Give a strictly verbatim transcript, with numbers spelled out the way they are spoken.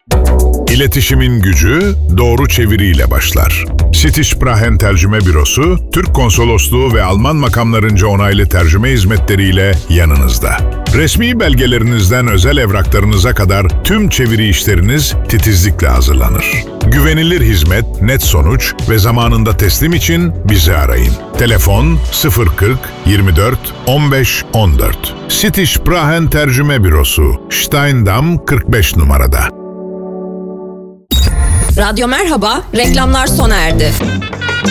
İletişimin gücü doğru çeviriyle başlar. Sitişprahen Tercüme Bürosu, Türk Konsolosluğu ve Alman makamlarınca onaylı tercüme hizmetleriyle yanınızda. Resmi belgelerinizden özel evraklarınıza kadar tüm çeviri işleriniz titizlikle hazırlanır. Güvenilir hizmet, net sonuç ve zamanında teslim için bizi arayın. Telefon sıfır kırk yirmi dört on beş on dört. Sitişprahen Tercüme Bürosu, Steindamm kırk beş numarada. Radyo Merhaba, reklamlar sona erdi.